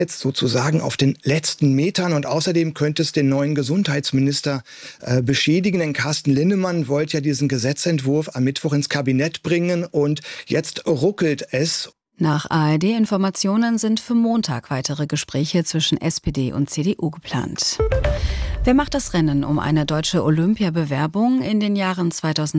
Jetzt sozusagen auf den letzten Metern, und außerdem könnte es den neuen Gesundheitsminister beschädigen. Denn Carsten Linnemann wollte ja diesen Gesetzentwurf am Mittwoch ins Kabinett bringen und jetzt ruckelt es. Nach ARD-Informationen sind für Montag weitere Gespräche zwischen SPD und CDU geplant. Wer macht das Rennen um eine deutsche Olympiabewerbung in den Jahren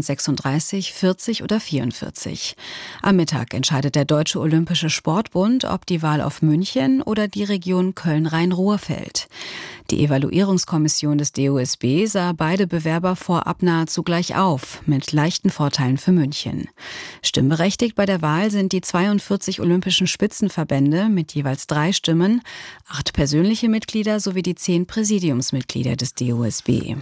2036, 40 oder 44? Am Mittag entscheidet der Deutsche Olympische Sportbund, ob die Wahl auf München oder die Region Köln-Rhein-Ruhr fällt. Die Evaluierungskommission des DOSB sah beide Bewerber vorab nahezu gleich auf, mit leichten Vorteilen für München. Stimmberechtigt bei der Wahl sind die 42 olympischen Spitzenverbände mit jeweils 3 Stimmen, 8 persönliche Mitglieder sowie die 10 Präsidiumsmitglieder des DOSB.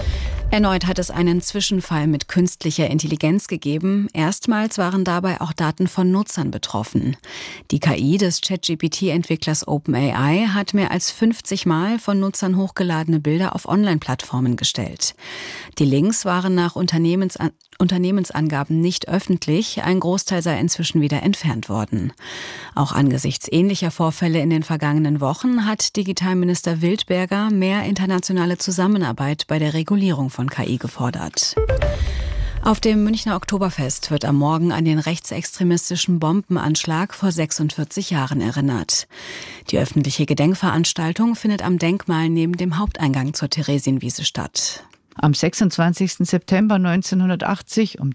Erneut hat es einen Zwischenfall mit künstlicher Intelligenz gegeben. Erstmals waren dabei auch Daten von Nutzern betroffen. Die KI des ChatGPT-Entwicklers OpenAI hat mehr als 50 Mal von Nutzern hochgeladene Bilder auf Online-Plattformen gestellt. Die Links waren nach Unternehmensangaben nicht öffentlich. Ein Großteil sei inzwischen wieder entfernt worden. Auch angesichts ähnlicher Vorfälle in den vergangenen Wochen hat Digitalminister Wildberger mehr internationale Zusammenarbeit bei der Regulierung von KI gefordert. Auf dem Münchner Oktoberfest wird am Morgen an den rechtsextremistischen Bombenanschlag vor 46 Jahren erinnert. Die öffentliche Gedenkveranstaltung findet am Denkmal neben dem Haupteingang zur Theresienwiese statt. Am 26. September 1980 um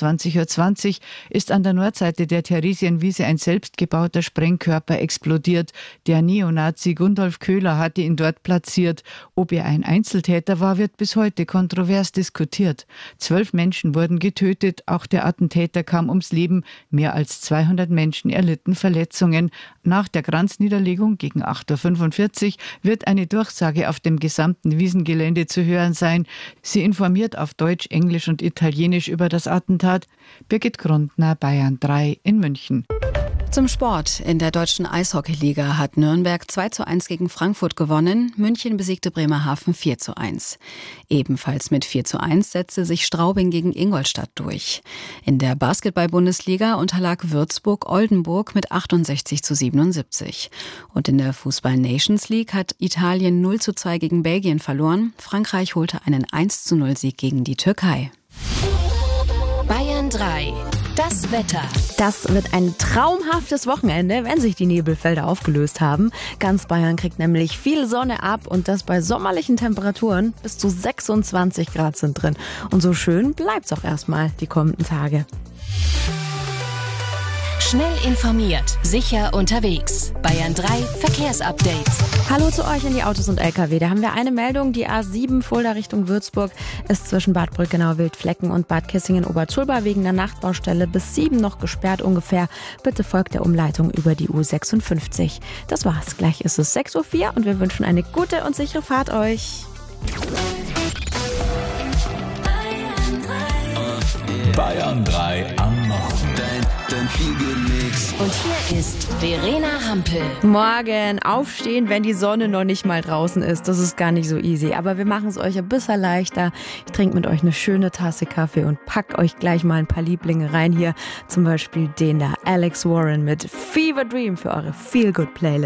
22:20 Uhr ist an der Nordseite der Theresienwiese ein selbstgebauter Sprengkörper explodiert. Der Neonazi Gundolf Köhler hatte ihn dort platziert. Ob er ein Einzeltäter war, wird bis heute kontrovers diskutiert. 12 Menschen wurden getötet, auch der Attentäter kam ums Leben. Mehr als 200 Menschen erlitten Verletzungen. Nach der Kranzniederlegung gegen 8:45 Uhr wird eine Durchsage auf dem gesamten Wiesengelände zu hören sein. Sie informiert auf Deutsch, Englisch und Italienisch über das Attentat. Birgit Grundner, Bayern 3 in München. Zum Sport. In der deutschen Eishockeyliga hat Nürnberg 2:1 gegen Frankfurt gewonnen. München besiegte Bremerhaven 4:1. Ebenfalls mit 4:1 setzte sich Straubing gegen Ingolstadt durch. In der Basketball-Bundesliga unterlag Würzburg Oldenburg mit 68:77. Und in der Fußball-Nations League hat Italien 0:2 gegen Belgien verloren. Frankreich holte einen 1:0 Sieg gegen die Türkei. Bayern 3. Das Wetter. Das wird ein traumhaftes Wochenende, wenn sich die Nebelfelder aufgelöst haben. Ganz Bayern kriegt nämlich viel Sonne ab und das bei sommerlichen Temperaturen. Bis zu 26 Grad sind drin. Und so schön bleibt's auch erstmal die kommenden Tage. Schnell informiert, sicher unterwegs. Bayern 3 Verkehrsupdate. Hallo zu euch in die Autos und LKW. Da haben wir eine Meldung. Die A7 Fulda Richtung Würzburg ist zwischen Bad Brückenau-Wildflecken und Bad Kissingen-Oberzulba wegen der Nachtbaustelle bis 7 noch gesperrt ungefähr. Bitte folgt der Umleitung über die U56. Das war's. Gleich ist es 6:04 Uhr und wir wünschen eine gute und sichere Fahrt euch. Bayern 3 am Morgen. Dein Mix. Und hier ist Verena Hampel. Morgen aufstehen, wenn die Sonne noch nicht mal draußen ist. Das ist gar nicht so easy. Aber wir machen es euch ein bisschen leichter. Ich trinke mit euch eine schöne Tasse Kaffee und pack euch gleich mal ein paar Lieblinge rein hier. Zum Beispiel den da, Alex Warren mit Fever Dream für eure Feel-Good-Playlist.